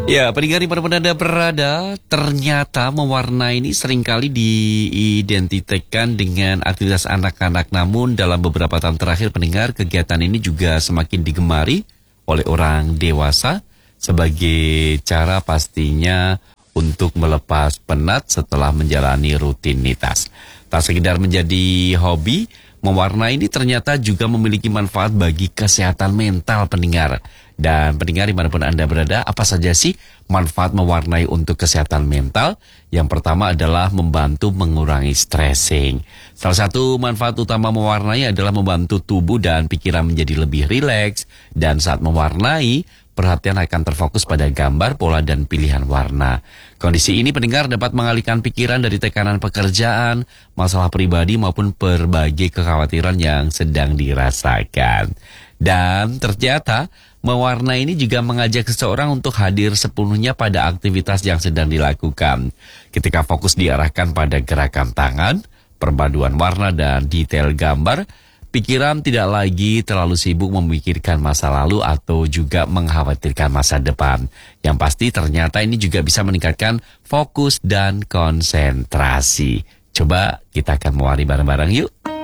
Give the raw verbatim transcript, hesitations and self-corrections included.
Ya, pendengar dimanapun Anda berada, ternyata mewarnai ini seringkali diidentikan dengan aktivitas anak-anak. Namun dalam beberapa tahun terakhir pendengar, kegiatan ini juga semakin digemari oleh orang dewasa sebagai cara pastinya untuk melepas penat setelah menjalani rutinitas. Tak sekedar menjadi hobi, mewarnai ini ternyata juga memiliki manfaat bagi kesehatan mental pendengar. Dan pendengar dimanapun Anda berada, apa saja sih manfaat mewarnai untuk kesehatan mental? Yang pertama adalah membantu mengurangi stressing. Salah satu manfaat utama mewarnai adalah membantu tubuh dan pikiran menjadi lebih rileks. Dan saat mewarnai, perhatian akan terfokus pada gambar, pola, dan pilihan warna. Kondisi ini pendengar dapat mengalihkan pikiran dari tekanan pekerjaan, masalah pribadi maupun berbagai kekhawatiran yang sedang dirasakan. Dan ternyata mewarnai ini juga mengajak seseorang untuk hadir sepenuhnya pada aktivitas yang sedang dilakukan. Ketika fokus diarahkan pada gerakan tangan, perpaduan warna, dan detail gambar, pikiran tidak lagi terlalu sibuk memikirkan masa lalu atau juga mengkhawatirkan masa depan. Yang pasti ternyata ini juga bisa meningkatkan fokus dan konsentrasi. Coba kita akan mewarnai bareng-bareng yuk.